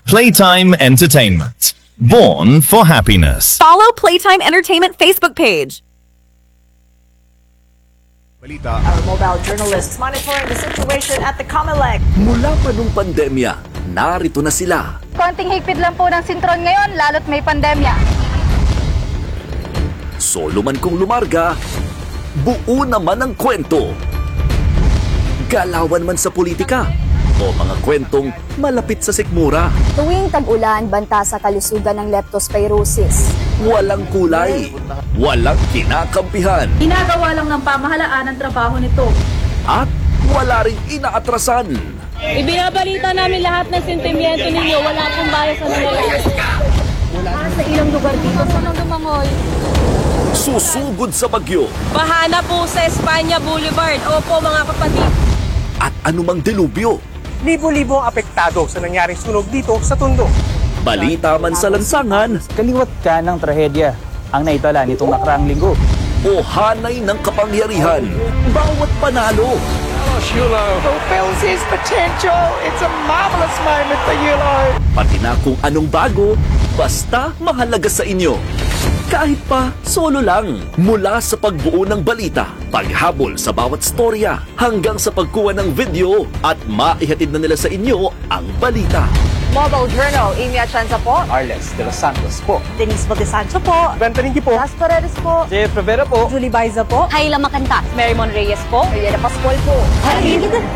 Playtime Entertainment. Born for happiness. Follow Playtime Entertainment Facebook page. Our mobile journalists monitoring the situation at the Comelec. Mula pa nung pandemya, narito na sila. Konting higpit lang po ng sintron ngayon, lalo't may pandemya. Solo man kung lumarga, buo naman ang kwento. Galawan man sa politika, o mga kwentong malapit sa sikmura. Tuwing tag-ulan, banta sa kalusugan ng leptospirosis. Walang kulay, walang kinakampihan, Ginagawa lang ng pamahalaan ang trabaho nito. at wala ring inaatrasan. Ibinabalita namin lahat ng sentimiento ninyo. Wala pong bias sa nila. Sa ilang lugar dito, sa lumangoy. Susugod sa bagyo Bahana po sa Espanya Boulevard. Opo mga kapatid. at anumang delubyo. Libo-libo ang apektado sa nangyaring sunog dito sa Tondo. Balita man sa lansangan Kaliwat ka ng trahedya ang naitala nitong nakaraang linggo. o hanay ng kapangyarihan. Bawat panalo, Fulfills his potential. It's a marvelous moment for Yulo. pati na kung anong bago, basta mahalaga sa inyo. Kahit pa solo lang, mula sa pagbuo ng balita, paghabol sa bawat storya, hanggang sa pagkuha ng video at maihatid na nila sa inyo ang balita. Mobile Journal, Amy Atienza po. Arles de los Santos po. Denise Baldesancho po. Bentaningki po. Las Paredes po. Jeff Rivera po. Julie Baiza po. Hayla Makanta. Marimon Reyes po. Mariela Pascual po. Halid